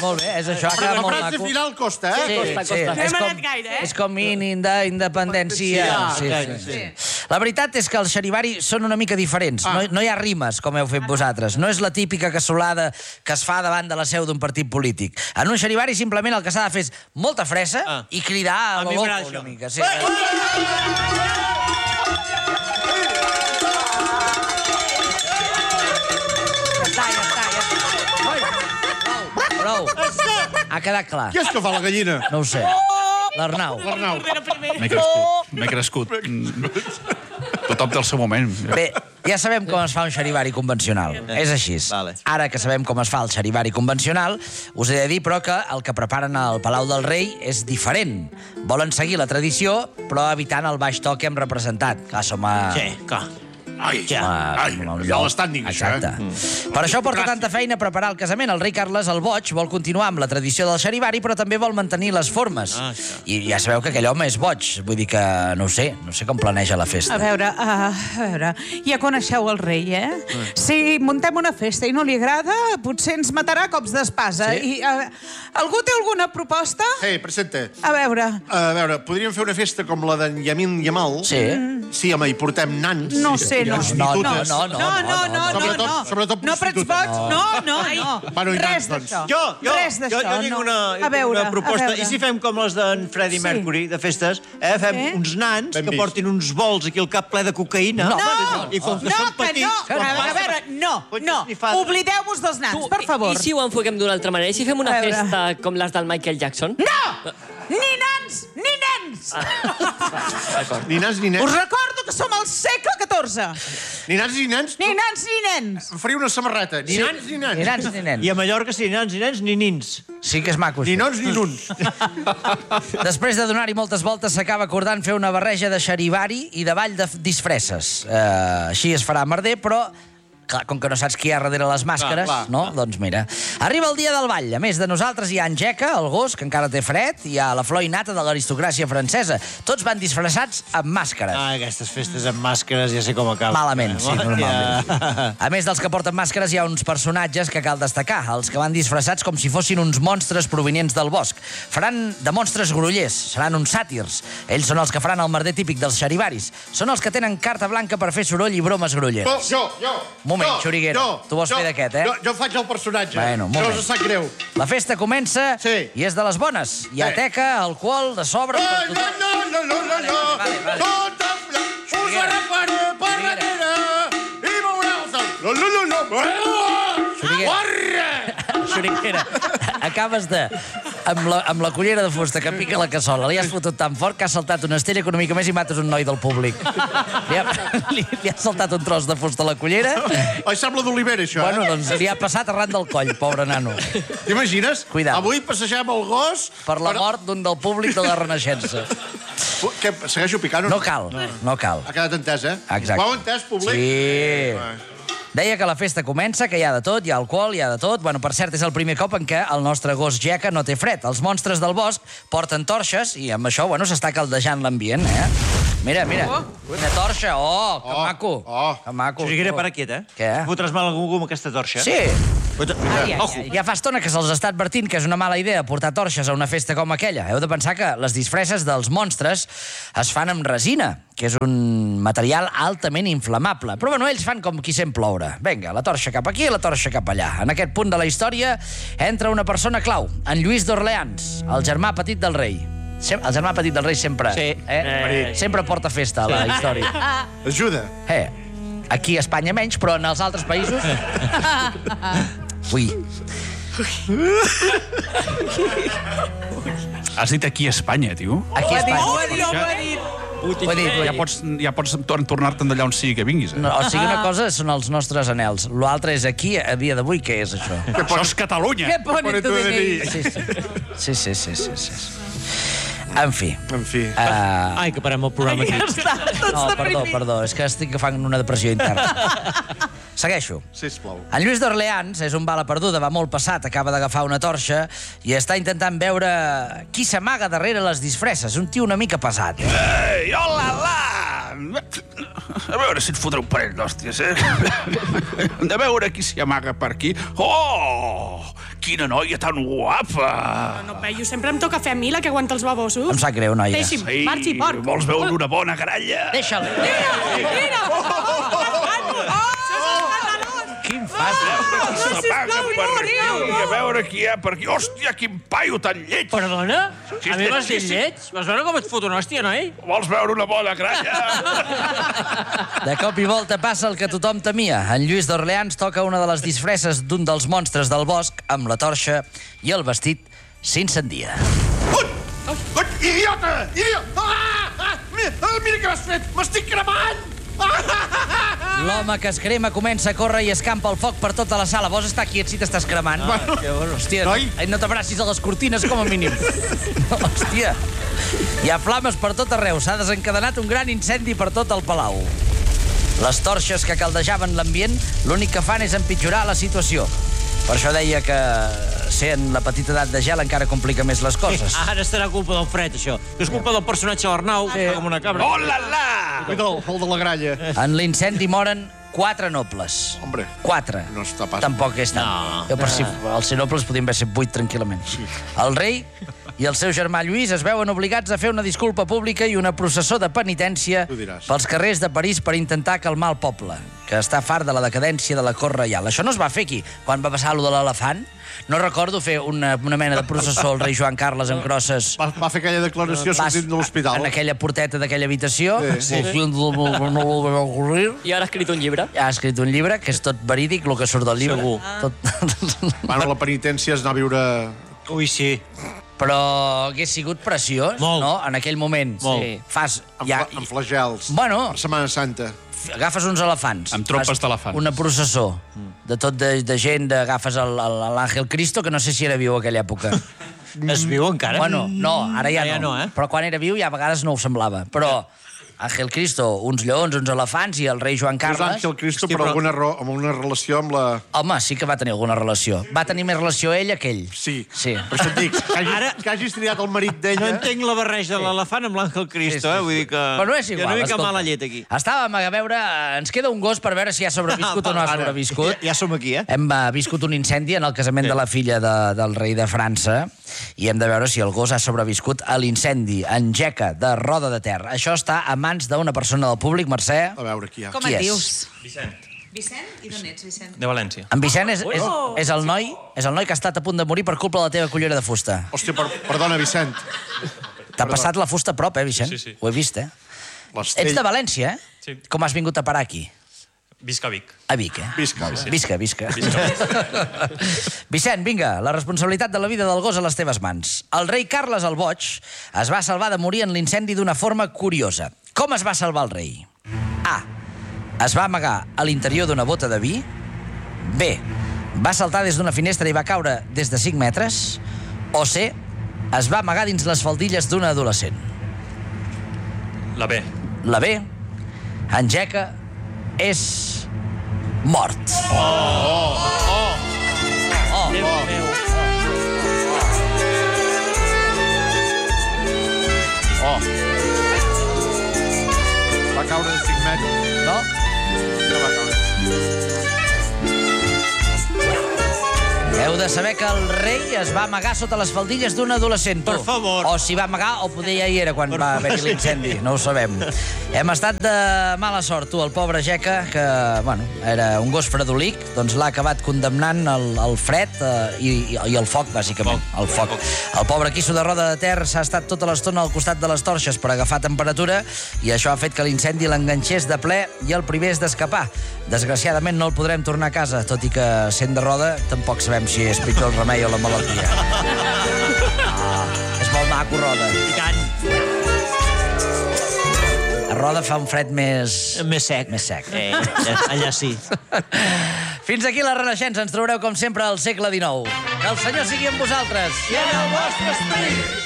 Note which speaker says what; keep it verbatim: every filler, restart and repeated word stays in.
Speaker 1: molt bé, és això.
Speaker 2: Però la frase final costa, eh?
Speaker 1: Sí,
Speaker 3: Costa,
Speaker 1: sí.
Speaker 3: costa.
Speaker 1: És
Speaker 4: No hem
Speaker 1: com,
Speaker 4: anat gaire, eh?
Speaker 1: és com mínim d'independència. Sí, sí, sí. La veritat és que els xerivari són una mica diferents. No, no hi ha rimes, com heu fet vosaltres. No és la típica cassolada que es fa davant de la seu d'un partit polític. En un xerivari simplement el que s'ha de fer és molta fressa i cridar a lo loco una mica. Sí. Prou. Ha quedat clar.
Speaker 2: Qui és que fa la gallina?
Speaker 1: No ho sé. L'Arnau.
Speaker 2: L'Arnau.
Speaker 5: M'he crescut, m'he crescut. Tothom té el seu moment.
Speaker 1: Bé, ja sabem com es fa un xerivari convencional. És així. Ara que sabem com es fa el xerivari convencional, us he de dir, però, que el que preparen al Palau del Rei és diferent. Volen seguir la tradició, però evitant el baix to que hem representat. Clar, som a...
Speaker 3: Sí, clar.
Speaker 2: Ai,
Speaker 1: Ja,
Speaker 2: ai, ja l'estan dient, això, eh?
Speaker 1: Exacte. Per això porta tanta feina a preparar el casament. El rei Carles el Boig vol continuar amb la tradició del xerivari, però també vol mantenir les formes. I ja sabeu que aquell home és boig. Vull dir que, no ho sé, no sé com planeja la festa.
Speaker 4: A veure, uh, a veure, ja coneixeu el rei, eh? Si muntem una festa i no li agrada, potser ens matarà a cops d'espasa.
Speaker 1: Sí?
Speaker 4: I, uh, algú té alguna proposta?
Speaker 2: Sí, presenta.
Speaker 4: A veure,
Speaker 2: A veure, podríem fer una festa com la d'en Yamin Yamal?
Speaker 1: Sí.
Speaker 2: Sí, home, hi portem nans.
Speaker 4: no sé, no.
Speaker 1: No, no, no, no,
Speaker 4: No, no, no, no,
Speaker 2: Sobretot-
Speaker 4: no.
Speaker 2: sobretot
Speaker 4: no, però ets
Speaker 2: prostitutes.
Speaker 4: boig. No, no, no.
Speaker 2: Bueno, i
Speaker 4: Res
Speaker 2: tant, doncs.
Speaker 4: d'això.
Speaker 3: Jo, jo,
Speaker 4: Res
Speaker 3: jo,
Speaker 4: d'això,
Speaker 3: jo tinc
Speaker 4: no.
Speaker 3: una,
Speaker 4: A veure,
Speaker 3: una proposta.
Speaker 4: a veure.
Speaker 3: I si fem com les d'en Freddie
Speaker 4: Sí.
Speaker 3: Mercury, de festes, eh? Fem
Speaker 4: Eh?
Speaker 3: uns nans
Speaker 2: Ben
Speaker 3: que
Speaker 2: vist.
Speaker 3: portin uns bols aquí al cap ple de cocaïna.
Speaker 1: No,
Speaker 3: I com que
Speaker 4: no,
Speaker 3: són
Speaker 4: que
Speaker 3: petits...
Speaker 4: no.
Speaker 3: quan
Speaker 4: A veure, a
Speaker 3: passen-
Speaker 4: veure, no,
Speaker 3: Pots
Speaker 4: no.
Speaker 3: esnifar.
Speaker 4: Oblideu-vos dels nans, per favor.
Speaker 6: I si ho enfoquem d'una altra manera? I si fem una
Speaker 4: A veure.
Speaker 6: festa com les del Michael Jackson?
Speaker 4: No! Ni nans, ni nens!
Speaker 2: Ni nans ni nens.
Speaker 4: Us recordo que som al segle catorze.
Speaker 2: Ni nans ni nens.
Speaker 4: Ni nans ni nens.
Speaker 2: Em faria una samarreta. Ni nans ni nens.
Speaker 1: Ni nans ni nens.
Speaker 3: I a Mallorca, si ni nans ni nens, ni nins.
Speaker 1: Sí que és maco.
Speaker 2: Ni
Speaker 1: això.
Speaker 2: nons ni nuns.
Speaker 1: Després de donar-hi moltes voltes, s'acaba acordant fer una barreja de xerivari i de ball de disfresses. Uh, així es farà a merder, però... Clar, com que no saps qui hi ha darrere les màscares,
Speaker 2: Clar, clar,
Speaker 1: no? Doncs mira. Arriba el dia del ball. A més de nosaltres hi ha en Jeca, el gos, que encara té fred, i hi ha la flor innata de l'aristocràcia francesa. Tots van disfressats amb màscares.
Speaker 3: Ah, aquestes festes amb màscares ja sé com acaba.
Speaker 1: Malament, sí, normalment.
Speaker 3: Ja.
Speaker 1: A més dels que porten màscares, hi ha uns personatges que cal destacar, els que van disfressats com si fossin uns monstres provenients del bosc. Faran de monstres grollers, seran uns sàtirs. Ells són els que faran el merder típic dels xerivaris. Són els que tenen carta blanca per fer soroll i bromes grolleres.
Speaker 2: Jo, jo.
Speaker 1: Moment,
Speaker 2: jo,
Speaker 1: Xuriguera,
Speaker 2: jo,
Speaker 1: tu vols
Speaker 2: jo,
Speaker 1: fer d'aquest, eh?
Speaker 2: Jo, jo faig el personatge.
Speaker 1: Bueno, un
Speaker 2: no
Speaker 1: moment.
Speaker 2: us sap greu.
Speaker 1: La festa comença
Speaker 2: Sí.
Speaker 1: i és de les bones. Hi ha
Speaker 2: Sí.
Speaker 1: teca, alcohol, de sobre... per
Speaker 2: Ai,
Speaker 1: tothom.
Speaker 2: no, no, no, no, no.
Speaker 1: Vale, vale.
Speaker 2: Tot el... Us agafaré per darrere i veureu el... No, no, no, no.
Speaker 1: Xuriguera.
Speaker 2: Corre!
Speaker 1: Xuriguera, acabes de... Amb la, amb la cullera de fusta que pica la cassola, li has fotut tan fort que has saltat una estella que una mica més i mates un noi del públic. Li ha, li, li ha saltat un tros de fusta a la cullera.
Speaker 2: Ai, sembla d'olivera, això,
Speaker 1: Bueno,
Speaker 2: eh?
Speaker 1: doncs li ha passat arran del coll, pobre nano.
Speaker 2: T'imagines?
Speaker 1: Cuidado.
Speaker 2: Avui passegem el gos...
Speaker 1: Per la mort d'un del públic de la Renaixença.
Speaker 2: Què, segueixo picant?
Speaker 1: No cal, no cal.
Speaker 2: Ha quedat entès, eh?
Speaker 1: Exacte.
Speaker 2: Ho heu entès, públic?
Speaker 1: Sí. Deia que la festa comença, que hi ha de tot, hi ha alcohol, hi ha de tot. Bueno, per cert, és el primer cop en què el nostre gos Jeca no té fred. Els monstres del bosc porten torxes i amb això, bueno, s'està caldejant l'ambient, eh? Mira, mira, una torxa, oh, que
Speaker 2: Oh,
Speaker 1: maco.
Speaker 2: oh.
Speaker 1: Que maco.
Speaker 3: Xuriguera, para quiet, eh?
Speaker 1: Què?
Speaker 3: Fotràs mal a algú amb aquesta torxa?
Speaker 1: Sí.
Speaker 3: Fotre-
Speaker 1: Ai, ai,
Speaker 3: Ojo.
Speaker 1: ai. Ja fa estona que se'ls està advertint que és una mala idea portar torxes a una festa com aquella. Heu de pensar que les disfresses dels monstres es fan amb resina, que és un material altament inflamable. Però, bueno, ells fan com qui sent ploure. Vinga, la torxa cap aquí i la torxa cap allà. En aquest punt de la història entra una persona clau, en Lluís d'Orleans, el germà petit del rei. Sem el germà petit del rei sempre,
Speaker 3: Sí.
Speaker 1: eh?
Speaker 3: Eh.
Speaker 1: sempre porta festa a la història.
Speaker 2: Ajuda.
Speaker 1: Eh, aquí a Espanya menys, però en els altres països... Ui.
Speaker 5: Has dit aquí a Espanya, tio?
Speaker 1: Aquí a Espanya.
Speaker 4: Ho ha dit, ho ha dit.
Speaker 1: Ho he dit, ho he
Speaker 5: Ja
Speaker 1: dit.
Speaker 5: pots, ja pots tor- tornar-te'n d'allà on sigui que vinguis, eh?
Speaker 1: No, o sigui, una cosa són els nostres anels. L'altre és aquí, a dia d'avui, què és això?
Speaker 5: Això és Catalunya!
Speaker 4: Què pone
Speaker 2: Pone
Speaker 4: tu
Speaker 2: tu
Speaker 4: D N I?
Speaker 2: D N I.
Speaker 1: Sí, sí, sí, sí, sí, sí, sí. En fi.
Speaker 2: En fi.
Speaker 1: Uh,
Speaker 3: Ai, que parem el programa aquí.
Speaker 4: Ja està, tots
Speaker 1: no, perdó,
Speaker 4: deprimits.
Speaker 1: perdó, és que estic agafant una depressió interna. Segueixo.
Speaker 2: Sisplau.
Speaker 1: En Lluís d'Orleans és un bala perduda, va molt passat, acaba d'agafar una torxa i està intentant veure qui s'amaga darrere les disfresses. Un tio una mica pesat. Eh?
Speaker 5: Ei, hola, la! A veure si et fotré un parell d'hòsties, eh? Hem de veure qui s'hi amaga per aquí. Oh! quina noia tan guapa!
Speaker 7: No, Peyu, sempre em toca fer a mi la que aguanta els babosos.
Speaker 1: Em sap greu, noia.
Speaker 7: Deixi'm,
Speaker 5: Ai,
Speaker 7: marxi, porc.
Speaker 5: vols veure una bona gralla?
Speaker 1: Deixa'l.
Speaker 7: Mira, mira!
Speaker 1: Quin fas?
Speaker 5: S'apaga
Speaker 7: sisplau,
Speaker 5: per
Speaker 7: no,
Speaker 5: aquí,
Speaker 7: no.
Speaker 5: a veure qui hi ha per aquí. Hòstia, quin paio tan lleig!
Speaker 6: Perdona?
Speaker 5: Sí,
Speaker 6: A mi
Speaker 5: sí,
Speaker 6: m'has
Speaker 5: sí,
Speaker 6: dit
Speaker 5: sí.
Speaker 6: lleig? Vas veure com et fot una hòstia, noi?
Speaker 5: Vols veure una bona gralla?
Speaker 1: De cop i volta passa el que tothom temia. En Lluís d'Orleans toca una de les disfresses d'un dels monstres del bosc amb la torxa i el vestit s'incendia.
Speaker 2: Ui! Ui! Idiota! Idiota! Ah! Ah! Mira, ah, mira què has fet! M'estic cremant!
Speaker 1: L'home que es crema comença a córrer i escampa el foc per tota la sala. Vols estar quiet si t'estàs cremant? Ah, hòstia,
Speaker 2: Noi.
Speaker 1: no, no t'abracis a les cortines, com a mínim. Hòstia. Hi ha flames per tot arreu. S'ha desencadenat un gran incendi per tot el palau. Les torxes que caldejaven l'ambient l'únic que fan és empitjorar la situació. Per això deia que ser en la petita edat de gel encara complica més les coses.
Speaker 6: Ara estarà culpa del fred, això. És culpa del personatge d'Arnau, que està com una cabra.
Speaker 5: Oh, la, la!
Speaker 2: Mira el, el de la gralla.
Speaker 1: En l'incendi moren quatre nobles.
Speaker 2: Hombre.
Speaker 1: Quatre.
Speaker 2: No està pas.
Speaker 1: Tampoc és tant.
Speaker 6: No.
Speaker 1: Jo per si els nobles podien haver set vuit tranquil·lament. El rei i el seu germà Lluís es veuen obligats a fer una disculpa pública i una processó de penitència
Speaker 2: Tu diràs.
Speaker 1: pels carrers de París per intentar calmar el poble, que està fart de la decadència de la cort reial. Això no es va fer aquí, quan va passar allò de l'elefant. No recordo fer una, una mena de processó al rei Joan Carles amb crosses.
Speaker 2: Va, va fer aquella declaració sortint de l'hospital.
Speaker 1: En aquella porteta d'aquella habitació.
Speaker 2: Sí, sí.
Speaker 1: No lo veu ocurrir.
Speaker 6: I ara ha escrit un llibre.
Speaker 1: Ha escrit un llibre que és tot verídic, el que surt del llibre.
Speaker 6: Segur.
Speaker 1: Tot...
Speaker 2: Bueno, la penitència és anar a viure...
Speaker 6: Ui, sí.
Speaker 1: Però hagués sigut preciós,
Speaker 6: Molt.
Speaker 1: no? En aquell moment.
Speaker 6: Molt.
Speaker 1: Sí. Fas...
Speaker 2: Amb,
Speaker 1: Ja,
Speaker 2: fla, amb flagels.
Speaker 1: Bueno.
Speaker 2: Per Setmana Santa.
Speaker 1: agafes uns elefants.
Speaker 5: Amb tropes
Speaker 1: fas
Speaker 5: d'elefants.
Speaker 1: Una processó de tot de, de gent, agafes el- el- l'Àngel Cristo, que no sé si era viu a aquella època.
Speaker 6: Es viu encara?
Speaker 1: Bueno, no, ara ja,
Speaker 6: Ara ja
Speaker 1: no.
Speaker 6: no, eh?
Speaker 1: Però quan era viu ja a vegades no ho semblava. Però Àngel Cristo, uns lleons, uns elefants i el rei Joan
Speaker 2: És
Speaker 1: Carles...
Speaker 2: Àngel Cristo,
Speaker 6: Hosti,
Speaker 2: per
Speaker 6: però-
Speaker 2: alguna raó, amb una relació amb la...
Speaker 1: Home, sí que va tenir alguna relació. Va tenir més relació ell que ell.
Speaker 2: Sí.
Speaker 1: Sí.
Speaker 2: Per això et dic, que hagis,
Speaker 6: Ara-
Speaker 2: que hagis triat el marit
Speaker 6: No
Speaker 2: d'ella...
Speaker 6: entenc la barreja de l'elefant amb l'Àngel Cristo, eh? Vull dir que...
Speaker 1: Però no és
Speaker 6: Hi ha
Speaker 1: igual.
Speaker 6: una mica
Speaker 1: escolta.
Speaker 6: mala llet aquí.
Speaker 1: Estàvem a veure... Ens queda un gos per veure si ha sobreviscut o no ha
Speaker 6: Ara,
Speaker 1: sobreviscut.
Speaker 6: Ja, ja som aquí, eh?
Speaker 1: Hem uh, viscut un incendi en el casament de la filla de, del rei de França i hem de veure si el gos ha sobreviscut a l'incendi en Geca, de Roda de Ter. Això està a mans d'una persona del públic, Mercè.
Speaker 2: A veure qui hi ha.
Speaker 4: Com
Speaker 1: Qui
Speaker 4: et
Speaker 1: és?
Speaker 4: dius?
Speaker 3: Vicent,
Speaker 4: Vicent? I d'on ets, Vicent?
Speaker 3: de València.
Speaker 1: En Vicent és, és, és, el noi, és el noi que ha estat a punt de morir per culpa de la teva cullera de fusta.
Speaker 2: Hòstia, per, perdona, Vicent.
Speaker 1: T'ha passat la fusta a prop, eh, Vicent?
Speaker 3: Sí, sí.
Speaker 1: Ho he vist, eh?
Speaker 2: L'Estell...
Speaker 1: Ets de València, eh?
Speaker 3: Sí.
Speaker 1: Com has vingut a parar aquí?
Speaker 3: Visca Vic.
Speaker 1: A Vic, eh?
Speaker 2: Visca.
Speaker 1: Visca, visca. Vicent, vinga, la responsabilitat de la vida del gos a les teves mans. El rei Carles el Boig es va salvar de morir en l'incendi d'una forma curiosa. Com es va salvar el rei? A. Es va amagar a l'interior d'una bota de vi. B. Va saltar des d'una finestra i va caure des de cinc metres. O C. Es va amagar dins les faldilles d'una adolescent.
Speaker 3: La B.
Speaker 1: La B. En Geca és mort.
Speaker 6: Déu meu.
Speaker 2: Oh. Va caure de cinc metres.
Speaker 1: No?
Speaker 2: No va caure.
Speaker 1: Heu de saber que el rei es va amagar sota les faldilles d'un adolescent, tu.
Speaker 6: Per favor.
Speaker 1: O s'hi va amagar o poder ja hi era quan va haver l'incendi, no ho sabem. Hem estat de mala sort, tu, el pobre Geca, que, bueno, era un gos fredolic, doncs l'ha acabat condemnant el, el fred eh, i, i el foc, bàsicament. El foc. El pobre quisso de Roda de Ter s'ha estat tota l'estona al costat de les torxes per agafar temperatura i això ha fet que l'incendi l'enganxés de ple i el primers d'escapar. Desgraciadament no el podrem tornar a casa, tot i que, sent de Roda, tampoc sabem si és pitjor el remei o la malaltia. Ah, és molt maco, Roda.
Speaker 6: I tant.
Speaker 1: A Roda fa un fred més...
Speaker 6: Més sec.
Speaker 1: Més sec.
Speaker 6: Eh, allà sí.
Speaker 1: Fins aquí la Renaixença. Ens trobareu, com sempre, al segle dinou. Que el Senyor sigui amb vosaltres.
Speaker 2: I en el vostre esperit!